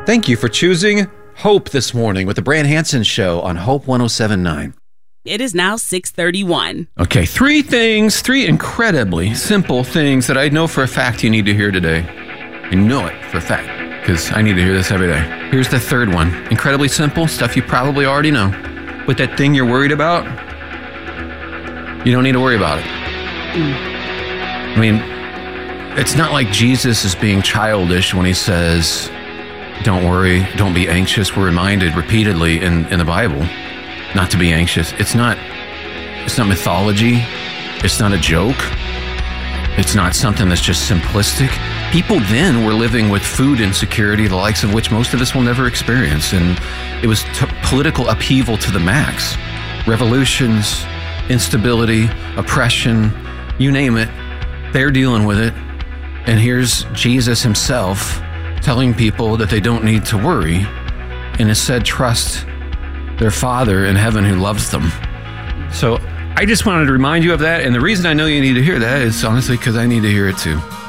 Thank you for choosing Hope this morning with the Brand Hansen Show on Hope 107.9. It is now 6:31. Okay, three incredibly simple things that I know for a fact you need to hear today. I know it for a fact because I need to hear this every day. Here's the third one. Incredibly simple, stuff you probably already know. But that thing you're worried about, you don't need to worry about it. I mean, it's not like Jesus is being childish when he says, don't worry, don't be anxious. We're reminded repeatedly in the Bible not to be anxious. It's not mythology. It's not a joke. It's not something that's just simplistic. People then were living with food insecurity, the likes of which most of us will never experience. And it was political upheaval to the max. Revolutions, instability, oppression, you name it, they're dealing with it. And here's Jesus himself telling people that they don't need to worry, and instead trust their Father in heaven who loves them. So I just wanted to remind you of that, and the reason I know you need to hear that is honestly because I need to hear it too.